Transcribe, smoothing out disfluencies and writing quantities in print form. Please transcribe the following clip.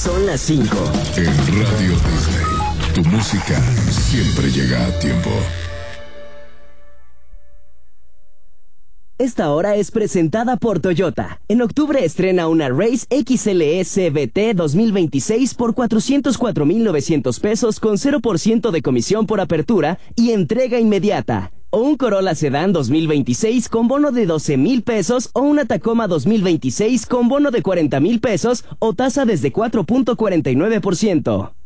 Son las 5. En Radio Disney, tu música siempre llega a tiempo. Esta hora es presentada por Toyota. En octubre estrena una Race XLE CVT 2026 por 404,900 pesos con 0% de comisión por apertura y entrega inmediata. O un Corolla Sedán 2026 con bono de 12,000 pesos o una Tacoma 2026 con bono de 40,000 pesos o tasa desde 4.49%.